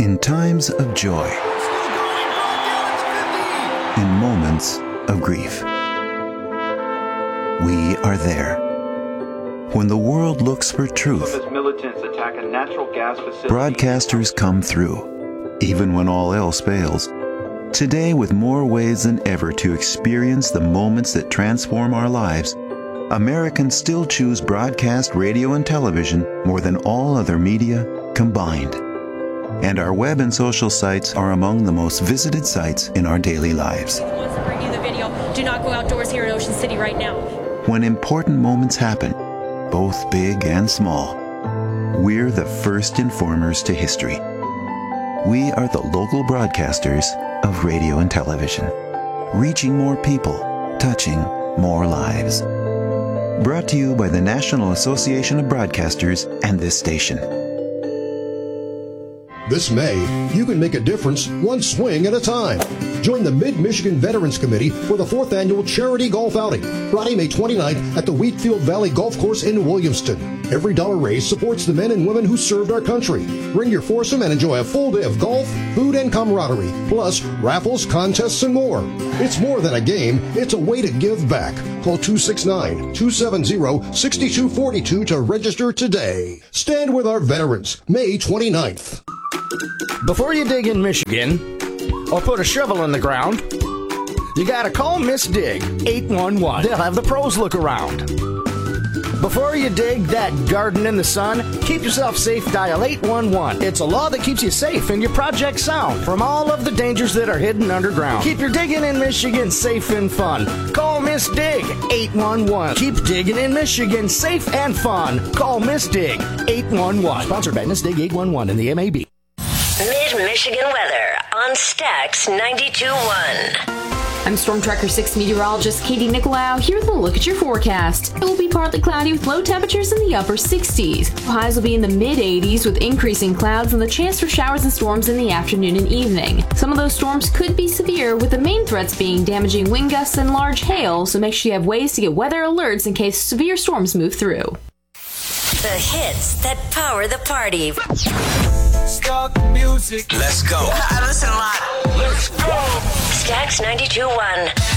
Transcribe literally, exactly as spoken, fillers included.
In times of joy, in moments of grief, we are there. When the world looks for truth, broadcasters come through, even when all else fails. Today, with more ways than ever to experience the moments that transform our lives, Americans still choose broadcast radio and television more than all other media combined. And our web and social sites are among the most visited sites in our daily lives. The ones that bring you the video, do not go outdoors here in Ocean City right now. When important moments happen, both big and small, we're the first informers to history. We are the local broadcasters of radio and television, reaching more people, touching more lives. Brought to you by the National Association of Broadcasters and this station. This May, you can make a difference one swing at a time. Join the Mid-Michigan Veterans Committee for the fourth annual charity golf outing, Friday, May twenty-ninth at the Wheatfield Valley Golf Course in Williamston. Every dollar raised supports the men and women who served our country. Bring your foursome and enjoy a full day of golf, food, and camaraderie, plus raffles, contests, and more. It's more than a game, it's a way to give back. Call two six nine, two seven zero, six two four two to register today. Stand with our veterans, May twenty-ninth. Before you dig in Michigan or put a shovel in the ground, you gotta call Miss Dig eight one one. They'll have the pros look around. Before you dig that garden in the sun, keep yourself safe, dial eight one one. It's a law that keeps you safe and your project sound from all of the dangers that are hidden underground. Keep your digging in Michigan safe and fun. Call Miss Dig eight one one. Keep digging in Michigan safe and fun. Call Miss Dig eight one one. Sponsored by Miss Dig eight one one and the M A B. Mid-Michigan weather on Stax ninety-two point one. I'm Storm Tracker six meteorologist Katie Nicolau. Here with a look at your forecast. It will be partly cloudy with low temperatures in the upper sixties. Highs will be in the mid eighties with increasing clouds and the chance for showers and storms in the afternoon and evening. Some of those storms could be severe, with the main threats being damaging wind gusts and large hail, so make sure you have ways to get weather alerts in case severe storms move through. The hits that power the party. Start the music. Let's go. I listen a lot. Let's go. Stax ninety-two point one.